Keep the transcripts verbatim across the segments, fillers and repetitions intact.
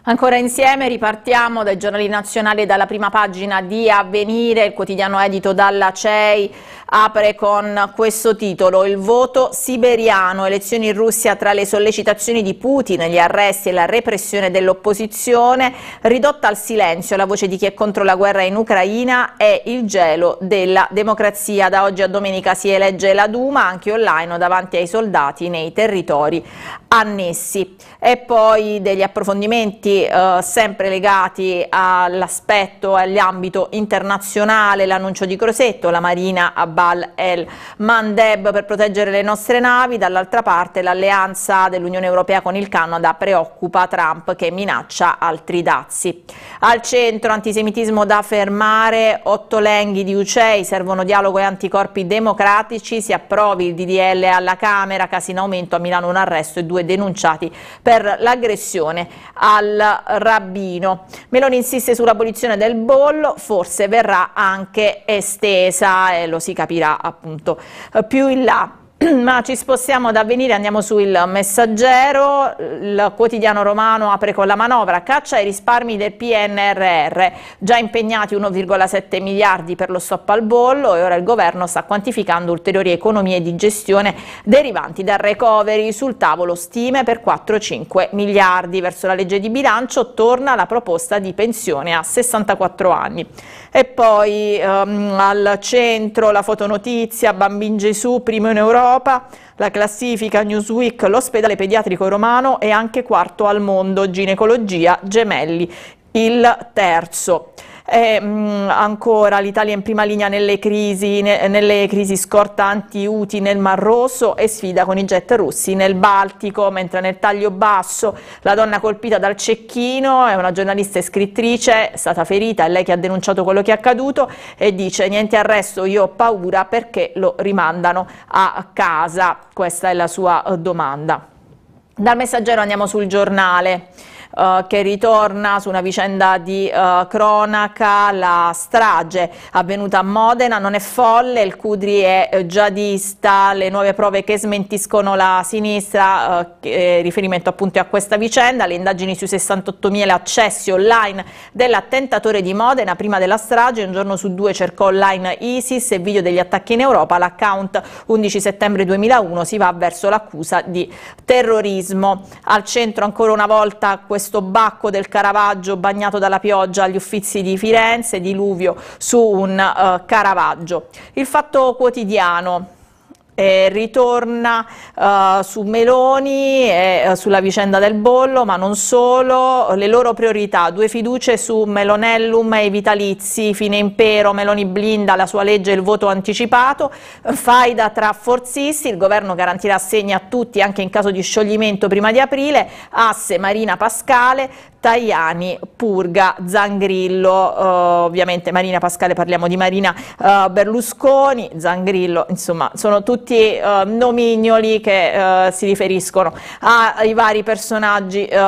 Ancora insieme ripartiamo dai giornali nazionali, dalla prima pagina di Avvenire. Il quotidiano edito dalla C E I apre con questo titolo: il voto siberiano, elezioni in Russia tra le sollecitazioni di Putin, gli arresti e la repressione dell'opposizione, ridotta al silenzio la voce di chi è contro la guerra in Ucraina e il gelo della democrazia. Da oggi a domenica si elegge la Duma, anche online o davanti ai soldati nei territori annessi. E poi degli approfondimenti eh, sempre legati all'aspetto e all'ambito internazionale: l'annuncio di Crosetto, la Marina a Bab el Mandeb per proteggere le nostre navi, dall'altra parte l'alleanza dell'Unione Europea con il Canada preoccupa Trump che minaccia altri dazi. Al centro antisemitismo da fermare, otto lenghi di U C E I, servono dialogo e anticorpi democratici, si approvi il D D L alla Camera, casi in aumento, a Milano un arresto e due denunciati per l'aggressione al rabbino. Meloni insiste sull'abolizione del bollo, forse verrà anche estesa e lo si capirà appunto più in là. Ma ci spostiamo da Avvenire, andiamo su Il Messaggero. Il quotidiano romano apre con la manovra: caccia ai risparmi del P N R R, già impegnati uno virgola sette miliardi per lo stop al bollo, e ora il governo sta quantificando ulteriori economie di gestione derivanti dal recovery. Sul tavolo stime per quattro cinque miliardi. Verso la legge di bilancio torna la proposta di pensione a sessantaquattro anni. E poi um, al centro la fotonotizia: Bambin Gesù, primo in Europa, la classifica Newsweek, l'ospedale pediatrico romano è anche quarto al mondo, ginecologia, Gemelli il terzo. E, mh, ancora l'Italia in prima linea nelle crisi, ne, nelle crisi scortanti Houthi nel Mar Rosso e sfida con i jet russi nel Baltico, mentre nel taglio basso la donna colpita dal cecchino è una giornalista e scrittrice, è stata ferita, è lei che ha denunciato quello che è accaduto e dice: niente arresto, io ho paura perché lo rimandano a casa. Questa è la sua uh, domanda. Dal Messaggero andiamo sul Giornale, Uh, che ritorna su una vicenda di uh, cronaca. La strage avvenuta a Modena non è folle, il Cudri è uh, jihadista, le nuove prove che smentiscono la sinistra, uh, che, eh, riferimento appunto a questa vicenda, le indagini sui sessantottomila accessi online dell'attentatore di Modena prima della strage. Un giorno su due cercò online ISIS e video degli attacchi in Europa, l'account undici settembre duemilauno, si va verso l'accusa di terrorismo. Al centro ancora una volta questo questo bacco del Caravaggio bagnato dalla pioggia agli Uffizi di Firenze, diluvio su un uh, Caravaggio. Il Fatto Quotidiano Eh, ritorna uh, su Meloni e uh, sulla vicenda del bollo, ma non solo. Le loro priorità: due fiducie su Melonellum e i vitalizi, fine impero, Meloni blinda la sua legge e il voto anticipato, faida tra forzisti, il governo garantirà assegni a tutti anche in caso di scioglimento prima di aprile, asse Marina Pascale, Tajani purga Zangrillo. Uh, ovviamente Marina Pascale, parliamo di Marina uh, Berlusconi, Zangrillo, insomma sono tutti uh, nomignoli che uh, si riferiscono ai vari personaggi uh,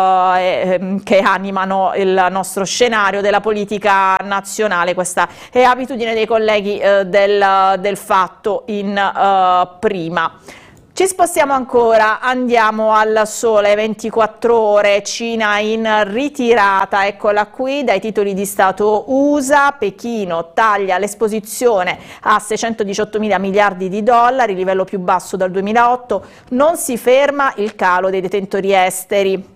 eh, che animano il nostro scenario della politica nazionale. Questa è abitudine dei colleghi uh, del, del Fatto in uh, prima. Ci spostiamo ancora, andiamo al Sole ventiquattro Ore, Cina in ritirata, eccola qui, dai titoli di Stato U S A, Pechino taglia l'esposizione a seicentodiciottomila miliardi di dollari, livello più basso dal duemilaotto, non si ferma il calo dei detentori esteri.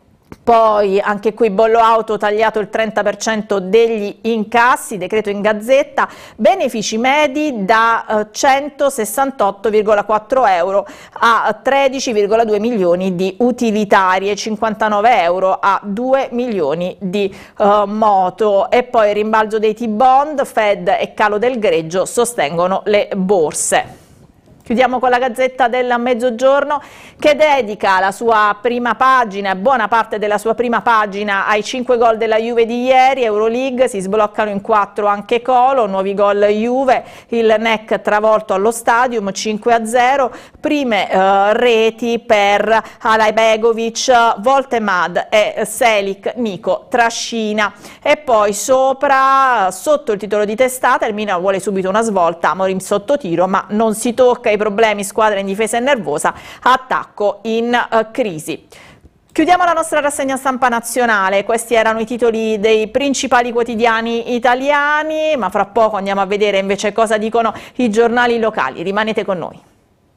Poi anche qui bollo auto tagliato il trenta per cento degli incassi, decreto in Gazzetta, benefici medi da eh, centosessantotto virgola quattro euro a tredici virgola due milioni di utilitarie, cinquantanove euro a due milioni di eh, moto. E poi il rimbalzo dei T-bond, Fed e calo del greggio sostengono le borse. Chiudiamo con la Gazzetta del Mezzogiorno, che dedica la sua prima pagina, buona parte della sua prima pagina, ai cinque gol della Juve di ieri. Euroleague, si sbloccano in quattro anche Colo, nuovi gol Juve, il N E C travolto allo Stadium cinque a zero, prime eh, reti per Alajbegovic, Voltemad e Selic, Nico trascina. E poi sopra, sotto il titolo di testata, il Milan vuole subito una svolta, Amorim sotto tiro ma non si tocca i problemi, squadra in difesa e nervosa, attacco in uh, crisi. Chiudiamo la nostra rassegna stampa nazionale, questi erano i titoli dei principali quotidiani italiani, ma fra poco andiamo a vedere invece cosa dicono i giornali locali, rimanete con noi.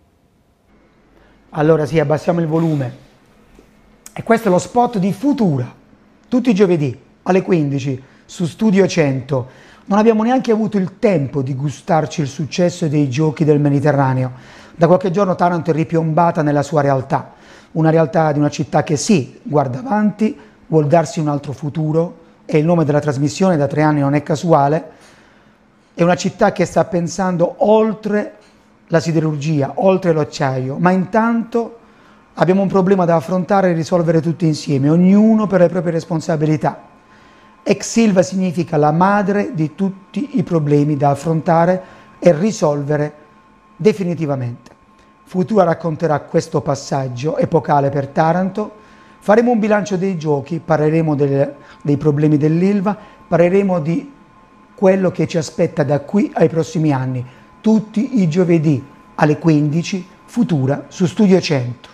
Allora sì, abbassiamo il volume, e questo è lo spot di Futura, tutti i giovedì alle quindici su Studio cento. Non abbiamo neanche avuto il tempo di gustarci il successo dei giochi del Mediterraneo. Da qualche giorno Taranto è ripiombata nella sua realtà. Una realtà di una città che sì, guarda avanti, vuol darsi un altro futuro, e il nome della trasmissione da tre anni non è casuale. È una città che sta pensando oltre la siderurgia, oltre l'acciaio, ma intanto abbiamo un problema da affrontare e risolvere tutti insieme, ognuno per le proprie responsabilità. Ex Ilva significa la madre di tutti i problemi da affrontare e risolvere definitivamente. Futura racconterà questo passaggio epocale per Taranto, faremo un bilancio dei giochi, parleremo delle, dei problemi dell'Ilva, parleremo di quello che ci aspetta da qui ai prossimi anni, tutti i giovedì alle quindici, Futura su Studio cento.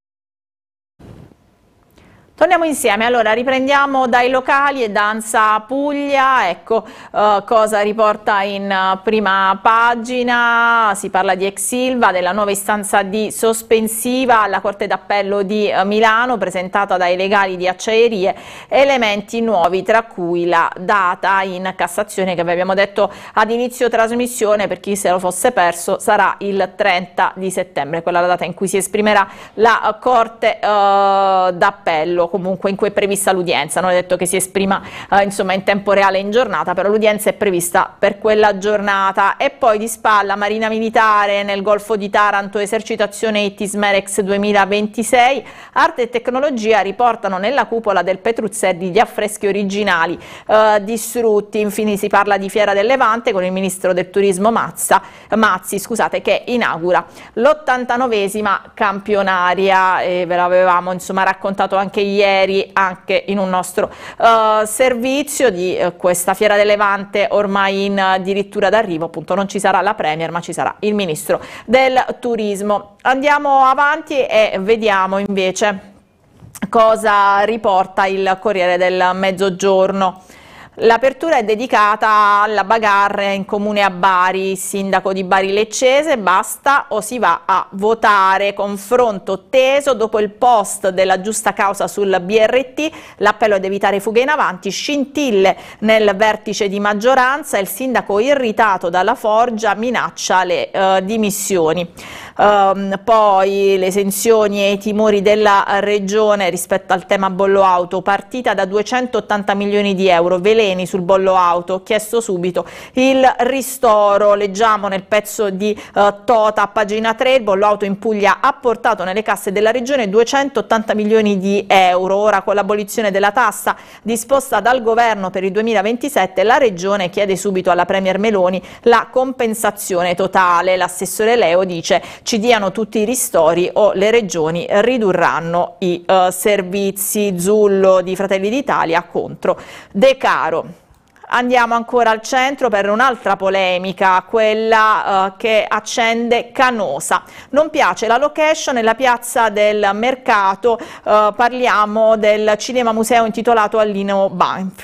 Torniamo insieme, allora riprendiamo dai locali e da Ansa Puglia, ecco uh, cosa riporta in uh, prima pagina. Si parla di Ex Ilva, della nuova istanza di sospensiva alla Corte d'Appello di uh, Milano presentata dai legali di Acciaierie, elementi nuovi tra cui la data in Cassazione che vi abbiamo detto ad inizio trasmissione, per chi se lo fosse perso sarà il trenta di settembre, quella la data in cui si esprimerà la uh, Corte uh, d'Appello. Comunque in cui è prevista l'udienza, non è detto che si esprima eh, insomma in tempo reale in giornata, però l'udienza è prevista per quella giornata. E poi di spalla Marina Militare nel Golfo di Taranto, esercitazione Ittismerex duemilaventisei, arte e tecnologia riportano nella cupola del Petruzzelli gli affreschi originali eh, distrutti. Infine si parla di Fiera del Levante con il ministro del turismo Mazza, Mazzi scusate, che inaugura l'ottantanovesima campionaria, e ve l'avevamo insomma raccontato anche ieri anche in un nostro uh, servizio di uh, questa Fiera del Levante ormai in uh, dirittura d'arrivo. Appunto non ci sarà la Premier ma ci sarà il Ministro del Turismo. Andiamo avanti e vediamo invece cosa riporta il Corriere del Mezzogiorno. L'apertura è dedicata alla bagarre in comune a Bari, sindaco di Bari Leccese, basta o si va a votare, confronto teso dopo il post della giusta causa sul B R T, l'appello ad evitare fughe in avanti, scintille nel vertice di maggioranza, il sindaco irritato dalla Forgia minaccia le uh, dimissioni. Um, poi le esenzioni e i timori della regione rispetto al tema bollo auto, partita da duecentottanta milioni di euro, veleni sul bollo auto, chiesto subito il ristoro. Leggiamo nel pezzo di uh, Tota, pagina tre, il bollo auto in Puglia ha portato nelle casse della regione duecentottanta milioni di euro. Ora con l'abolizione della tassa disposta dal governo per il duemilaventisette la regione chiede subito alla Premier Meloni la compensazione totale. L'assessore Leo dice ci diano tutti i ristori o le regioni ridurranno i uh, servizi. Zullo di Fratelli d'Italia contro De Caro. Andiamo ancora al centro per un'altra polemica, quella uh, che accende Canosa. Non piace la location nella piazza del mercato, uh, parliamo del cinema museo intitolato a Lino Banfi.